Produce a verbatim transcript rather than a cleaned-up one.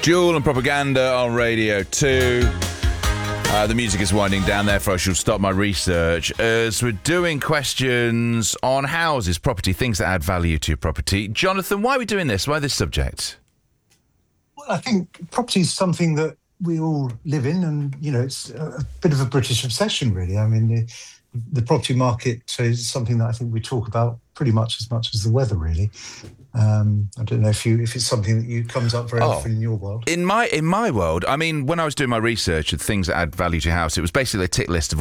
Duel and Propaganda on Radio two. Uh, the music is winding down, therefore I shall stop my research as we're doing questions on houses, property, things that add value to your property. Jonathan, why are we doing this? Why this subject? Well, I think property is something that we all live in, and, you know, it's a bit of a British obsession, really. I mean, the, the property market is something that I think we talk about pretty much as much as the weather, really. Um, I don't know if you if it's something that you comes up very Oh. often in your world. In my in my world, I mean, when I was doing my research of things that add value to your house, it was basically a tick list of